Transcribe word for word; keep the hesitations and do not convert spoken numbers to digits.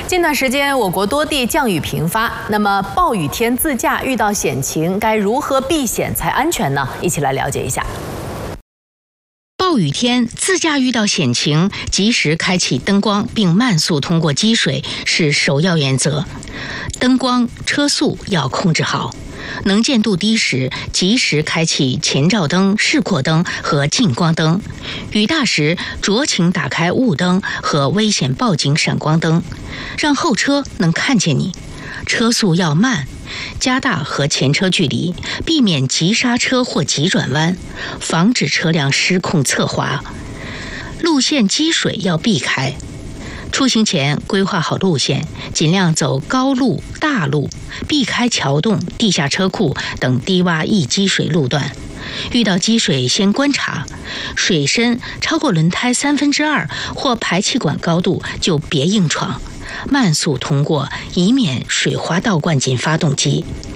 近段时间，我国多地降雨频发，那么暴雨天自驾遇到险情，该如何避险才安全呢？一起来了解一下。 暴雨天自驾遇到险情，及时开启灯光并慢速通过积水是首要原则。灯光、车速要控制好。能见度低时，及时开启前照灯、示廓灯和近光灯；雨大时，酌情打开雾灯和危险报警闪光灯，让后车能看见你。车速要慢，加大和前车距离，避免急刹车或急转弯，防止车辆失控侧滑。路线积水要避开。出行前规划好路线，尽量走高路、大路，避开桥洞、地下车库等低洼易积水路段。遇到积水先观察，水深超过轮胎三分之二或排气管高度就别硬闯，慢速通过，以免水滑倒灌进发动机。